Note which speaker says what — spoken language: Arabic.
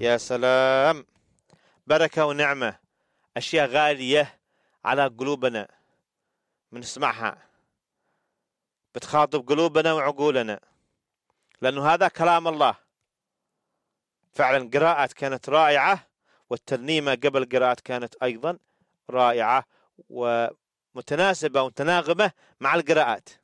Speaker 1: يا سلام، بركة ونعمة، أشياء غالية على قلوبنا بنسمعها، بتخاطب قلوبنا وعقولنا، لأنه هذا كلام الله. فعلا قراءة كانت رائعة، والترنيمة قبل قراءة كانت أيضا رائعة ومتناسبة ومتناغمة مع القراءات.